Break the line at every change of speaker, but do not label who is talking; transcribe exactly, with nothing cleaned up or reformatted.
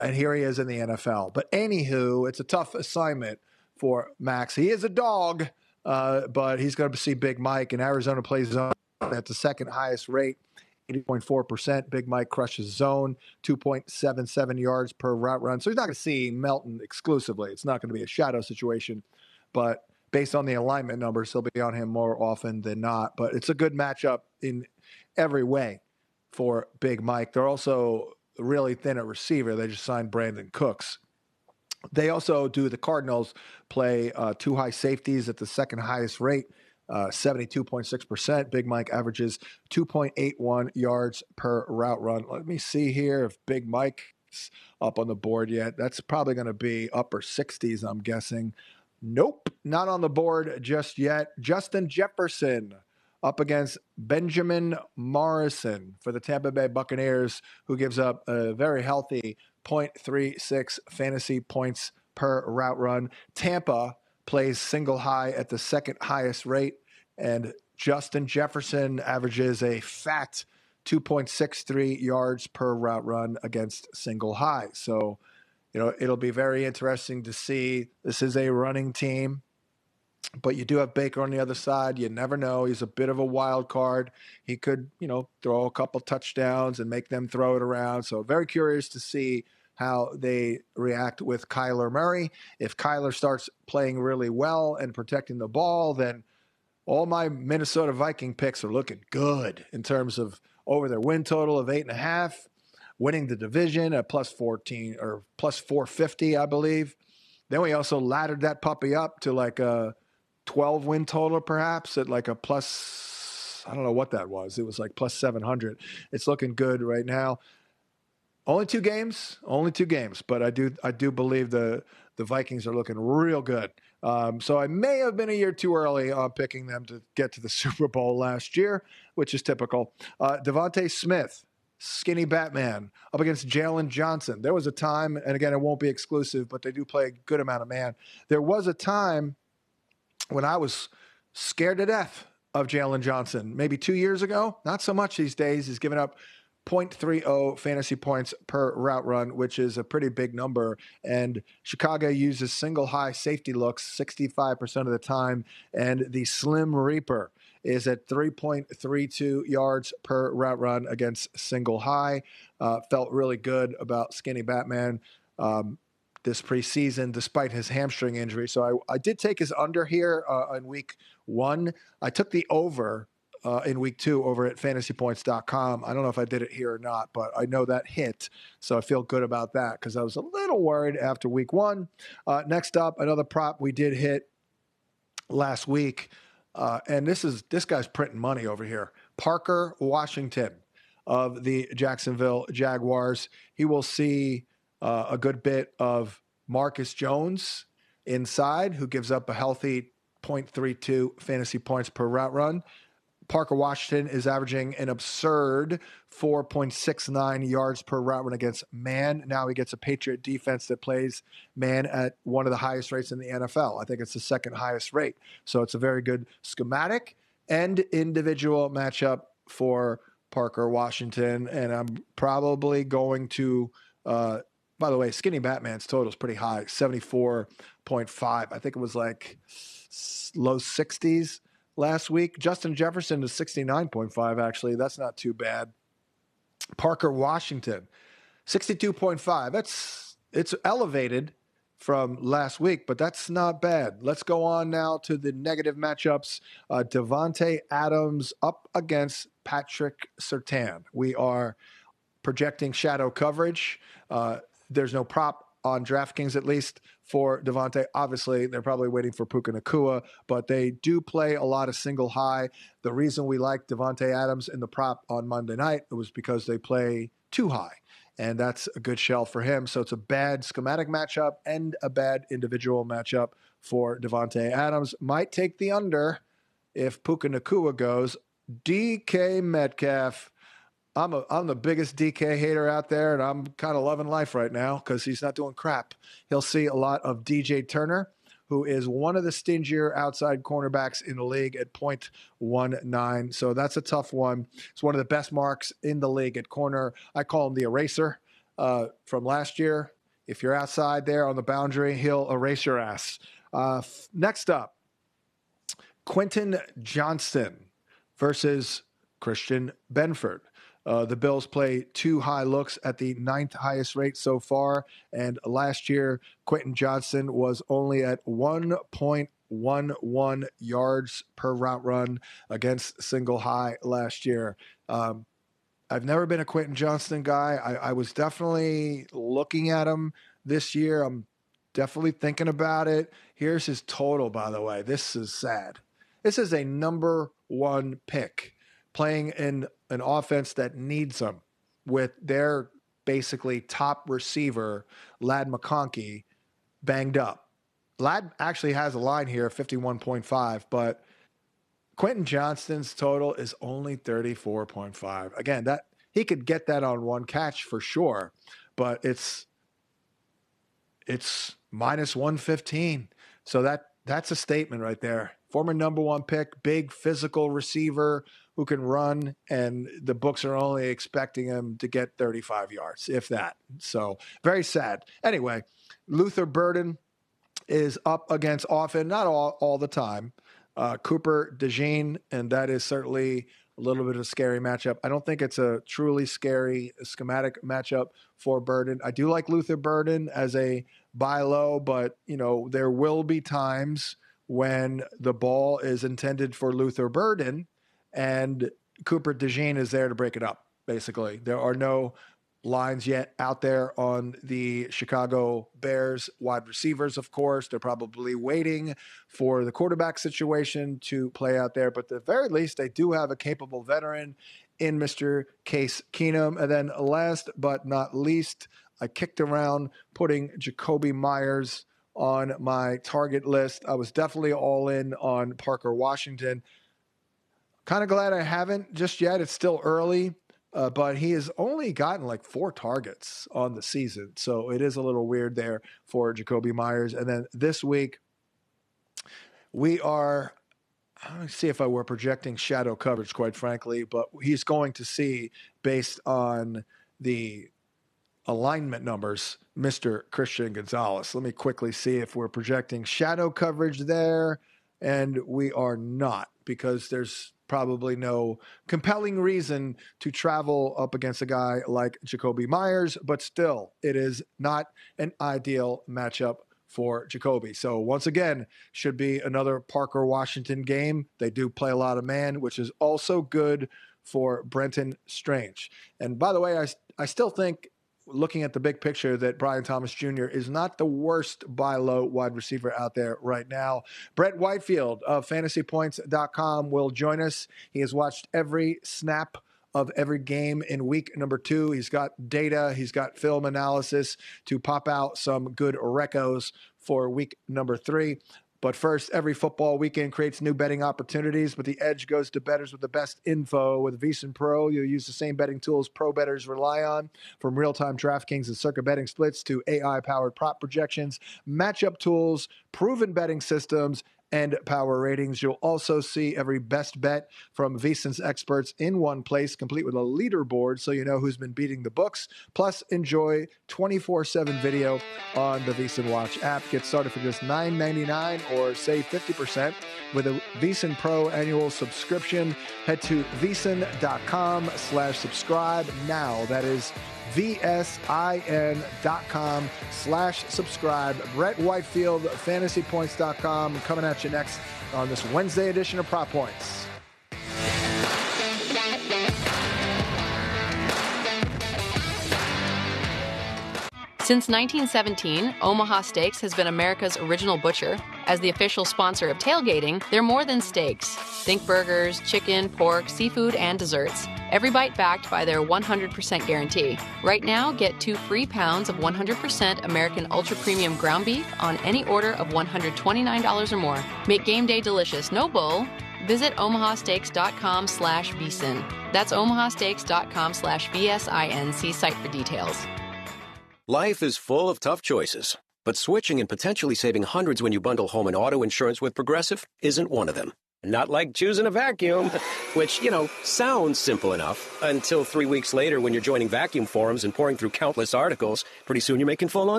and here he is in the N F L. But anywho, it's a tough assignment for Max. He is a dog, uh, but he's going to see Big Mike, and Arizona plays zone at the second highest rate, eighty point four percent. Big Mike crushes zone, two point seven seven yards per route run. So he's not going to see Melton exclusively. It's not going to be a shadow situation, but based on the alignment numbers, he'll be on him more often than not. But it's a good matchup in every way for Big Mike. They're also really thin at receiver. They just signed Brandon Cooks. They also do, the Cardinals play uh, two high safeties at the second highest rate, uh, seventy-two point six percent. Big Mike averages two point eight one yards per route run. Let me see here if Big Mike's up on the board yet. That's probably going to be upper sixties, I'm guessing. Nope, not on the board just yet. Justin Jefferson up against Benjamin Morrison for the Tampa Bay Buccaneers, who gives up a very healthy zero point three six fantasy points per route run. Tampa plays single high at the second highest rate, and Justin Jefferson averages a fat two point six three yards per route run against single high. So, you know, it'll be very interesting to see. This is a running team, but you do have Baker on the other side. You never know. He's a bit of a wild card. He could, you know, throw a couple touchdowns and make them throw it around. So very curious to see how they react with Kyler Murray. If Kyler starts playing really well and protecting the ball, then all my Minnesota Viking picks are looking good in terms of over their win total of eight and a half, winning the division at plus fourteen or plus four fifty, I believe. Then we also laddered that puppy up to like a twelve win total, perhaps at like a plus, I don't know what that was. It was like plus seven hundred. It's looking good right now. Only two games, only two games, but I do I do believe the the Vikings are looking real good. Um, so I may have been a year too early on picking them to get to the Super Bowl last year, which is typical. Uh, Devontae Smith, Skinny Batman, up against Jalen Johnson. There was a time, and again, it won't be exclusive, but they do play a good amount of man. There was a time when I was scared to death of Jalen Johnson, maybe two years ago. Not so much these days. He's given up zero point three zero fantasy points per route run, which is a pretty big number. And Chicago uses single high safety looks sixty-five percent of the time. And the Slim Reaper is at three point three two yards per route run against single high. Uh, felt really good about Skinny Batman um, this preseason, despite his hamstring injury. So I, I did take his under here uh, in week one. I took the over Uh, in week two over at fantasy points dot com. I don't know if I did it here or not, but I know that hit. So I feel good about that because I was a little worried after week one. Uh, next up, another prop we did hit last week. Uh, and this is this guy's printing money over here. Parker Washington of the Jacksonville Jaguars. He will see uh, a good bit of Marcus Jones inside, who gives up a healthy zero point three two fantasy points per route run. Parker Washington is averaging an absurd four point six nine yards per route run against man. Now he gets a Patriot defense that plays man at one of the highest rates in the N F L. I think it's the second highest rate. So it's a very good schematic and individual matchup for Parker Washington. And I'm probably going to, uh, by the way, Skinny Batman's total is pretty high, seventy-four point five. I think it was like low sixties. Last week. Justin Jefferson is sixty-nine point five, actually. That's not too bad. Parker Washington, sixty-two point five. That's it's elevated from last week, but that's not bad. Let's go on now to the negative matchups. Uh, Devontae Adams up against Patrick Surtain. We are projecting shadow coverage. Uh, there's no prop on DraftKings, at least, for Devontae. Obviously, they're probably waiting for Puka Nacua, but they do play a lot of single high. The reason we like Devontae Adams in the prop on Monday night was because they play too high, and that's a good shell for him. So it's a bad schematic matchup and a bad individual matchup for Devontae Adams. Might take the under if Puka Nacua goes. D K Metcalf. I'm a I'm the biggest D K hater out there, and I'm kind of loving life right now because he's not doing crap. He'll see a lot of D J Turner, who is one of the stingier outside cornerbacks in the league at point one nine. So that's a tough one. It's one of the best marks in the league at corner. I call him the eraser. uh, from last year. If you're outside there on the boundary, he'll erase your ass. Uh, f- next up, Quentin Johnston versus Christian Benford. Uh, the Bills play two high looks at the ninth highest rate so far. And last year, Quentin Johnston was only at one point one one yards per route run against single high last year. Um, I've never been a Quentin Johnston guy. I, I was definitely looking at him this year. I'm definitely thinking about it. Here's his total, by the way. This is sad. This is a number one pick playing in an offense that needs him with their basically top receiver, Ladd McConkey, banged up. Ladd actually has a line here, fifty-one point five, but Quentin Johnston's total is only thirty-four point five. Again, that he could get that on one catch for sure, but it's it's minus one fifteen. So that that's a statement right there. Former number one pick, big physical receiver who can run, and the books are only expecting him to get thirty-five yards, if that. So very sad. Anyway, Luther Burden is up against often, not all, all the time, uh, Cooper DeJean, and that is certainly a little bit of a scary matchup. I don't think it's a truly scary schematic matchup for Burden. I do like Luther Burden as a buy low, but you know there will be times when the ball is intended for Luther Burden and Cooper DeJean is there to break it up, basically. There are no lines yet out there on the Chicago Bears wide receivers, of course. They're probably waiting for the quarterback situation to play out there. But at the very least, they do have a capable veteran in Mister Case Keenum. And then last but not least, I kicked around putting Jacoby Myers on my target list. I was definitely all in on Parker Washington. Kind of glad I haven't just yet. It's still early. Uh, but he has only gotten like four targets on the season. So it is a little weird there for Jacoby Myers. And then this week, we are, let me see if I were projecting shadow coverage, quite frankly, but he's going to see, based on the alignment numbers, Mister Christian Gonzalez. Let me quickly see if we're projecting shadow coverage there. And we are not, because there's probably no compelling reason to travel up against a guy like Jacoby Myers, but still, it is not an ideal matchup for Jacoby. So once again, should be another Parker Washington game. They do play a lot of man, which is also good for Brenton Strange. And by the way, I, I still think, looking at the big picture, that Brian Thomas Junior is not the worst buy low wide receiver out there right now. Brett Whitefield of fantasy points dot com will join us. He has watched every snap of every game in week number two. He's got data, he's got film analysis to pop out some good recos for week number three. But first, every football weekend creates new betting opportunities, but the edge goes to bettors with the best info. With VSiN Pro, you'll use the same betting tools pro bettors rely on, from real-time DraftKings and Circa betting splits to A I-powered prop projections, matchup tools, proven betting systems, and power ratings. You'll also see every best bet from VSiN's experts in one place, complete with a leaderboard so you know who's been beating the books. Plus, enjoy twenty-four seven video on the VSiN Watch app. Get started for just nine ninety-nine or save fifty percent with a VSiN Pro annual subscription. Head to VSiN.com slash subscribe now. That is V-S-I-N dot com slash subscribe. Brett Whitefield, fantasy points dot com, coming at you next on this Wednesday edition of Prop Points.
Since nineteen seventeen, Omaha Steaks has been America's original butcher. As the official sponsor of tailgating, they're more than steaks. Think burgers, chicken, pork, seafood, and desserts. Every bite backed by their one hundred percent guarantee. Right now, get two free pounds of one hundred percent American Ultra Premium ground beef on any order of one hundred twenty-nine dollars or more. Make game day delicious, no bull. Visit omahasteaks.com slash vsin. That's omahasteaks.com slash V-S-I-N-C site for details.
Life is full of tough choices, but switching and potentially saving hundreds when you bundle home and auto insurance with Progressive isn't one of them. Not like choosing a vacuum, which, you know, sounds simple enough until three weeks later when you're joining vacuum forums and pouring through countless articles. Pretty soon you're making full-on